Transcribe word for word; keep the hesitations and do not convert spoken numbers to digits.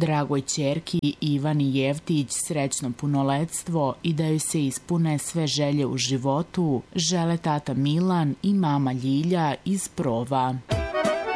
dragoj ćerki Ivani Jevtić srećno punoletstvo i da joj se ispune sve želje u životu žele tata Milan i mama Ljilja iz Prova.